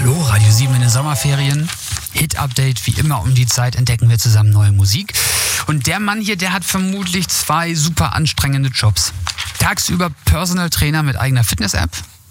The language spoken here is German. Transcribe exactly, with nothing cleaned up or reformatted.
Hallo, Radio sieben in den Sommerferien. Hit-Update, wie immer um die Zeit entdecken wir zusammen neue Musik. Und der Mann hier, der hat vermutlich zwei super anstrengende Jobs. Tagsüber Personal Trainer mit eigener Fitness-App